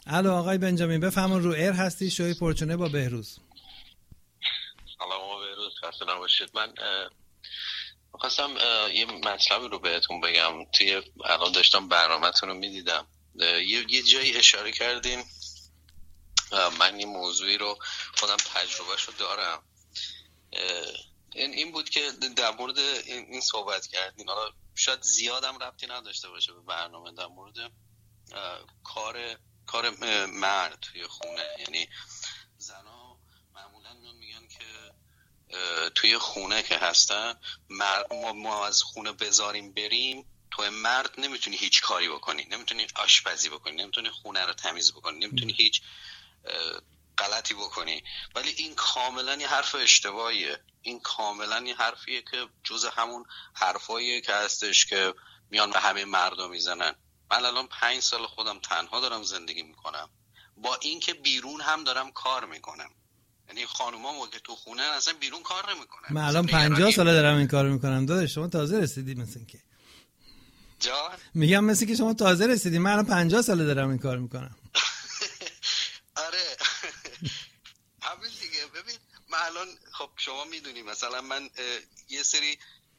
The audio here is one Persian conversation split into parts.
الو آقای بنجامین، بفرمایید، رو ایر هستی، شوی پرچونه با بهروز. سلام بهروز، خسته نباشید. من می‌خواستم یه مطلبی رو بهتون بگم. توی الان داشتم برنامه‌تون رو می‌دیدم، یه جایی اشاره کردین، من این موضوعی رو خودم تجربهشو دارم. این بود که در مورد این صحبت کردین، حالا شاید زیادم ربطی نداشته باشه به برنامه، در مورد کار مرد توی خونه. یعنی زنا معمولا میگن که توی خونه که هستن ما از خونه بذاریم بریم، تو مرد نمیتونی هیچ کاری بکنی، نمیتونی آشپزی بکنی، نمیتونی خونه رو تمیز بکنی، نمیتونی هیچ غلطی بکنی. ولی این کاملا یه حرف اشتباهیه. این کاملا یه حرفیه که جز همون حرفاییه که هستش که میان به همه مردم میزنن. من الان 5 سال خودم تنها دارم زندگی میکنم، با اینکه بیرون هم دارم کار میکنم. یعنی خانوما موقع تو خونه اصلا بیرون کار نمیکنن. من الان 50 ساله دارم این کارو میکنم. داداش شما تازه رسیدی مثل اینکه. جان میگم مثل که شما تازه رسیدی. من الان 50 ساله دارم این کارو میکنم. آره همین دیگه. ببین من الان خب شما میدونی مثلا من یه سری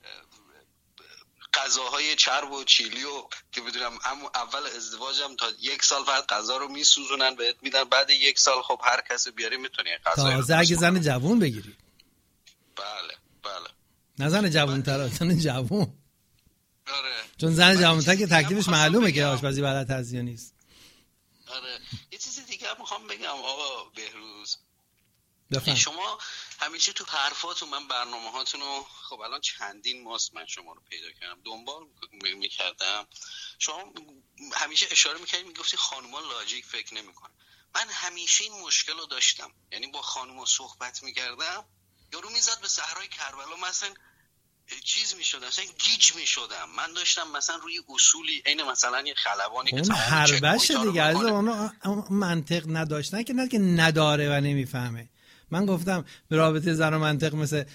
غذاهای چرب و چیلی و که بدونم اول ازدواجم تا 1 سال بعد غذا رو میسوزونن بهت میدن، بعد 1 سال خب هر کسی بیاری میتونی غذا تازه اگه زن جوون بگیری. بله نه زن جوون تر، زن جوون. آره چون زن جوون تر که تکلیفش معلومه که آشپزی بلد هست یا نیست. آره یه چیز دیگه میخوام بگم آقا بهروز. بفهم. شما همیشه تو حرفاتون، من برنامه هاتون رو خب الان چندین ماست من شما رو پیدا کردم دنبال میکردم، شما همیشه اشاره میکردی میگفتی خانوما لاجیک فکر نمیکنن. من همیشه این مشکل رو داشتم، یعنی با خانوما صحبت میکردم یارو میزد به صحرای کربلا، مثلا چیز میشدم، مثلا گیج میشدم. من داشتم مثلا روی اصولی عین مثلا یه خلبانی که اون هربشه دیگه از اون منطق نداشتن که نه که نداره و نمیفهمه. من گفتم به رابطه زن و منطق مثل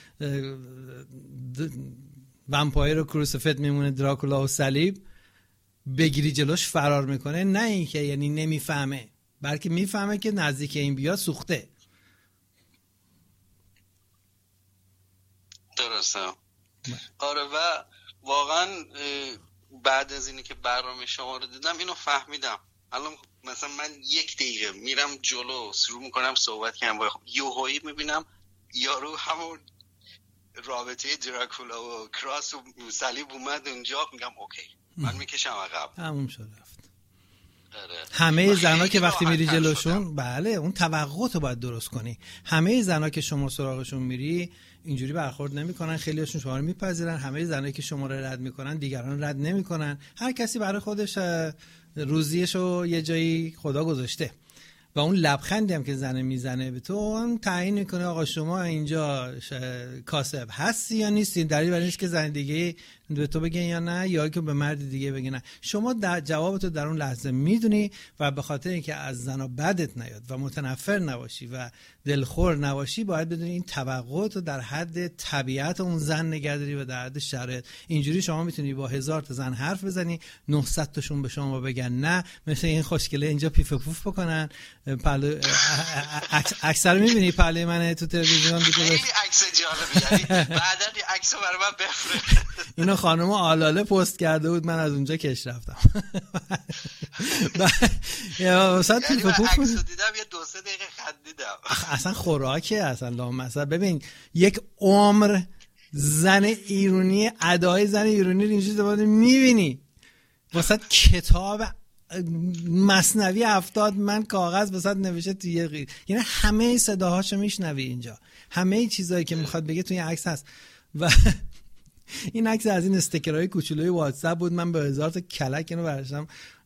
ومپایر و کروسفت میمونه، دراکولا و صلیب، بگیری جلوش فرار میکنه. نه اینکه یعنی نمیفهمه، بلکه میفهمه که نزدیک این بیا سوخته. درسته. آره و واقعا بعد از اینی که برنامه شما رو دیدم اینو فهمیدم. الان مثلا من 1 دقیقه میرم جلو شروع میکنم صحبت کردن با یوهایی میبینم یارو همون رابطه دراکولا و کراس و صلیب اومد اونجا، میگم اوکی من میکشم عقب، تموم شد رفت. آره. همه زنا که وقتی میری جلوشون بله اون توقع تو باید درست کنی. همه زنا که شما سراغشون میری اینجوری برخورد نمیکنن، خیلیاشون شما رو میپذیرن. همه زنایی که شما رو رد میکنن دیگران رد نمیکنن. هر کسی برای خودش روزیشو یه جایی خدا گذاشته و اون لبخندی هم که زنه میزنه به تو اون تعیین میکنه آقا شما اینجا کاسب هستی یا نیستی. دلیل بر اینه که زن دیگه به تو بگن یا نه، یا که به مرد دیگه بگن نه. شما در جوابتو در اون لحظه میدونی و به خاطر اینکه از زنا بدت نیاد و متنفر نباشی و دلخور نباشی باید بدونی این توقعاتو در حد طبیعت اون زن نگهداری و در حد شرایط. اینجوری شما میتونی با 1000 تا زن حرف بزنی، 900 تاشون به شما بگن نه، مثل این خوشگله اینجا پیف پوف بکنن. اکثر میبینی پله من تو تلویزیون دیگه خیلی عکس جالبی، یعنی بعدا این عکسو برای من بفرست. اینو خانم آلاله پست کرده بود، من از اونجا کش رفتم. واسه پیف پوف عکسو دیدم یه 2-3 دقیقه خندیدم. اصلا خوراکه اصلا لامصب. ببین یک عمر زن ایرانی، ادای زن ایرانی رو اینجوری دوباره میبینی. واسه کتاب مثنوی 70 من کاغذ واسه نوشته توی یعنی همه صداهاشو میشنوی اینجا، همه چیزایی که میخواد بگه توی عکس هست. و این عکس از این استیکرهای کوچولوی واتساپ بود، من به 1000 تا کلک اینو برشتم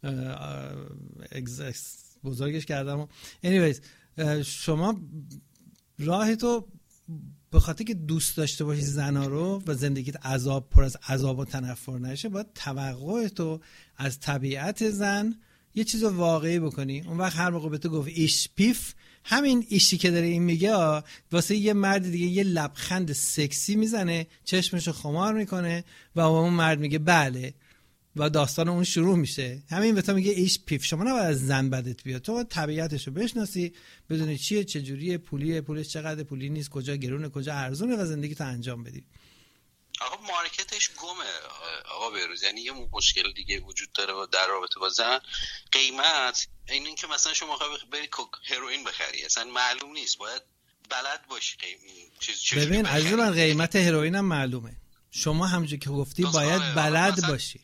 بزرگش کردم. و anyways شما راه تو به خاطر که دوست داشته باشی زنا رو و زندگیت پر از عذاب و تنفر نشه، باید توقع تو از طبیعت زن یه چیز واقعی بکنی. اون وقت هر موقع به تو گفت ایش پیف، همین ایشی که داره این میگه واسه یه مرد دیگه یه لبخند سکسی میزنه، چشمشو خمار میکنه و اون مرد میگه بله و داستان اون شروع میشه. همین به تو میگه ایش پیف. شما نباید از زن بدت بیاد، تو باید طبیعتش رو بشناسی، بدونی چیه، چه جوریه، پولیه، پولش چقدر، پولی نیست، کجا گرونه، کجا ارزونه و زندگی تو انجام بدی. آقا مارکتش گمه آقا بهروز. یعنی یه مشکل دیگه وجود داره در رابطه با زن، قیمت. این که مثلا شما بری هروئین بخری اصلا معلوم نیست، باید بلد باشی ببین عزیز من، قیمت هروئین هم معلومه، شما همونجوری که گفتی باید بلد باشی.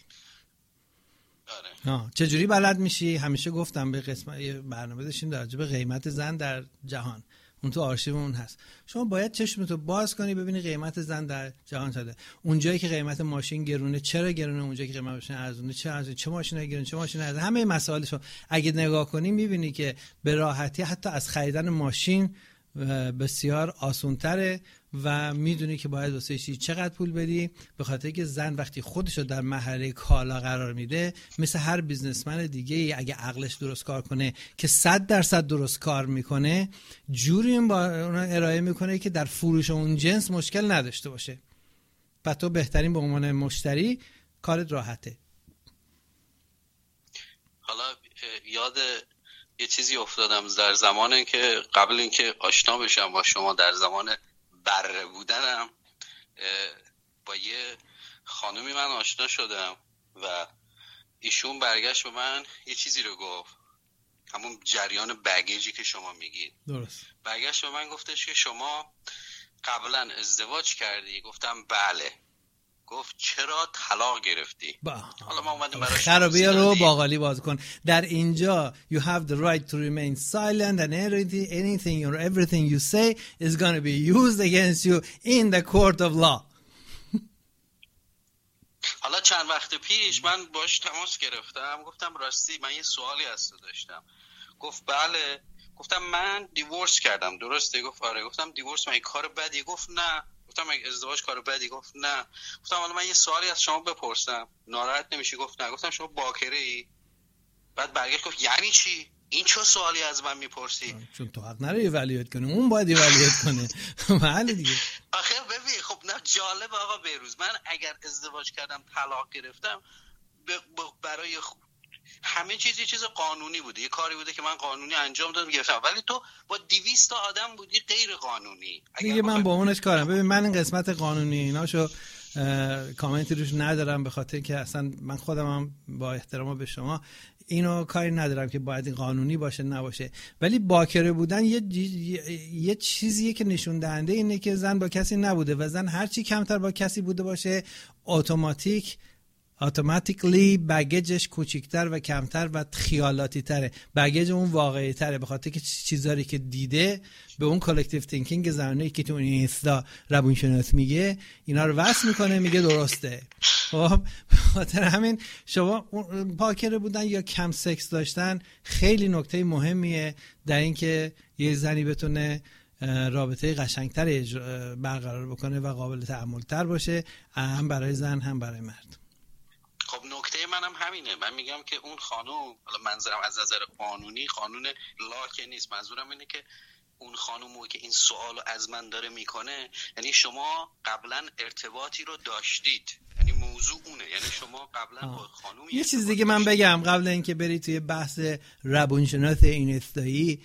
چجوری بلد میشی؟ همیشه گفتم به قسمت برنامه داشتیم در به قیمت زن در جهان، اون تو آرشیومون هست. شما باید چشمتو باز کنی ببینی قیمت زن در جهان چقدره. اونجایی که قیمت ماشین گرونه چرا گرونه، اونجایی که قیمت ماشین ارزونه چرا ارزونه، چه ماشینای گرونه چه ماشین ارزونه، همه مسائلشو اگه نگاه کنی میبینی که به راحتی حتی از خریدن ماشین بسیار آسان‌تره و میدونی که باید واسه چی چقدر پول بدی، به خاطر که زن وقتی خودشو در محله کالا قرار میده، مثل هر بیزنسمن دیگه اگه عقلش درست کار کنه که 100% درست کار میکنه، جوری با اون ارائه میکنه که در فروش اون جنس مشکل نداشته باشه. پس تو بهترین به عنوان مشتری کارت راحته. حالا یاد یه چیزی افتادم در زمان که قبل اینکه آشنا بشم با شما، در زمان بره بودنم با یه خانومی من آشنا شدم و ایشون برگشت به من یه چیزی رو گفت، همون جریان بگیجی که شما میگید. درست. برگشت به من گفتش که شما قبلا ازدواج کردی؟ گفتم بله. گفت چرا طلاق گرفتی؟ حالا ما اومدیم برای خرابی‌ها رو باقالی باز کن. در اینجا you have the right to remain silent and anything or everything you say is going to be used against you in the court of law. حالا چند وقت پیش من باش تماس گرفتم، گفتم راستی من یه سوالی از تو داشتم. گفت بله. گفتم من دیورس کردم درسته؟ گفت آره. گفتم دیورس من کار بدی؟ گفت نه. گفتم ازدواج کار بدی؟ گفت نه. گفتم حالا من یه سوالی از شما بپرسم، ناراحت نمیشی؟ گفت نه. گفتم شما باکره ای؟ بعد برگشت گفت یعنی چی؟ این چه سوالی از من میپرسی؟ چون تو حق نداری اولویت کنی، اون باید اولویت کنه. بله دیگه. آخه ببین خب نه جالب آقا بهروز، من اگر ازدواج کردم طلاق گرفتم برای همه چیز یه چیز قانونی بوده، یه کاری بوده که من قانونی انجام دادم گرفتم، ولی تو با 200 تا آدم بودی غیر قانونی. دیگه من با اونش کارم. ببین من این قسمت قانونی ایناشو کامنتی روش ندارم، به خاطر که اصلا من خودم هم با احترام به شما اینو کاری ندارم که باید این قانونی باشه نباشه، ولی باکره بودن یه چیزیه که نشون دهنده اینه که زن با کسی نبوده و زن هر چی کمتر با کسی بوده باشه اتوماتیکلی بگیجش کوچیکتر و کمتر و خیالاتی تره، بگیج اون واقعی تره، به خاطر که چیزایی که دیده به اون کالکتیو تینکینگ زنانه‌ای که تو این اینستا روانشناس میگه اینا رو وصل میکنه، میگه درسته. خب به خاطر همین شما باکره بودن یا کم سکس داشتن خیلی نکته مهمیه در این که یه زنی بتونه رابطه قشنگتر برقرار بکنه و قابل تأمل تر باشه، هم برای زن هم برای مرد. خب نکته منم همینه، من میگم که اون خانوم، حالا منظورم از نظر قانونی قانون لا که نیست، منظورم اینه که اون خانومو که این سوالو از من داره میکنه، یعنی شما قبلا ارتباطی رو داشتید، یعنی موضوع اونه، یعنی شما قبلا با خانوم یه چیز دیگه من بگم قبل اینکه بری توی بحث روانشناس اینستایی،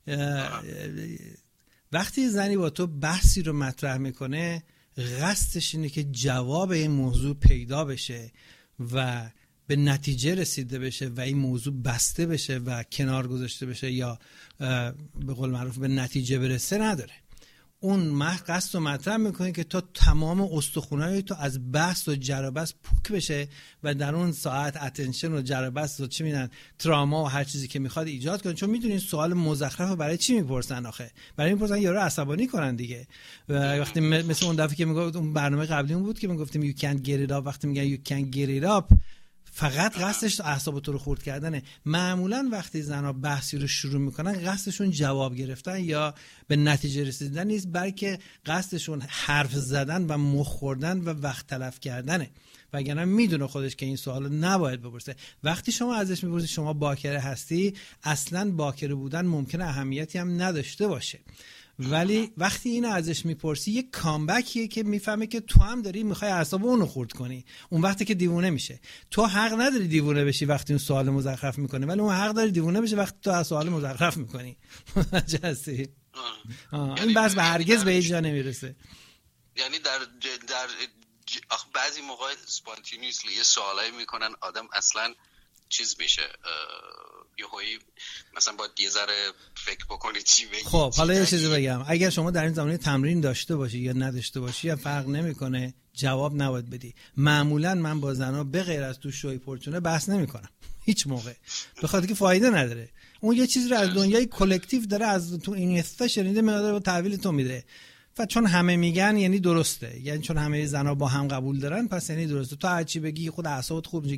وقتی زنی با تو بحثی رو مطرح میکنه قصدش اینه که جواب این موضوع پیدا بشه و به نتیجه رسیده بشه و این موضوع بسته بشه و کنار گذاشته بشه یا به قول معروف به نتیجه برسه نداره. اون قصد رو مطرح میکنه که تا تمام استخونای تو از بحث و جرابست پوک بشه و در اون ساعت اتنشن و جرابست و چی میدن تراما و هر چیزی که میخواد ایجاد کنه. چون میدونین سوال مزخرف برای چی میپرسن؟ آخه برای میپرسن یارو عصبانی کنن دیگه. وقتی مثل اون دفعه که میگفت اون برنامه قبلی اون بود که میگفتیم you can't get it up، وقتی میگن you can't get it up فقط قصدش اعصاب تو رو خورد کردنه. معمولا وقتی زنها بحثی رو شروع میکنن قصدشون جواب گرفتن یا به نتیجه رسیدن نیست، بلکه قصدشون حرف زدن و مخ خوردن و وقت تلف کردنه، وگرنه میدونه خودش که این سوالو نباید بپرسه. وقتی شما ازش میپرسی شما باکره هستی، اصلا باکره بودن ممکنه اهمیتی هم نداشته باشه ولی وقتی اینو ازش میپرسی یک کامبکیه که میفهمه که تو هم داری میخوای اعصاب اونو خورد کنی. اون وقتی که دیوونه میشه. تو حق نداری دیوونه بشی وقتی اون سوال مزخرف میکنه، ولی اون حق داره دیوونه بشه وقتی تو سوال مزخرف میکنی. متوجهی؟ این بس به هرگز به اینجا نمیرسه. یعنی در بعضی موقع اسپانتینیوسلی یه سوالایی میکنن آدم اصلا چیز میشه، یهویی مثلا باید یه ذره فکر بکنی چی بگی. خب حالا یه چیزی بگم، اگر شما در این زمینه تمرین داشته باشی یا نداشته باشی یا فرق نمیکنه، جواب نباید بدی. معمولا من با زنا به غیر از تو شوی پورچونه بحث نمیکنم هیچ موقع، به خاطر که فایده نداره. اون یه چیزی رو از دنیای کلکتیو داره، از تو این استا شنیده، میاد با تحویل تو میده. و چون همه میگن یعنی درسته، یعنی چون همه زنا با هم قبول دارن پس یعنی درسته. تو هر چی بگی خود اعصابت خوب میشه.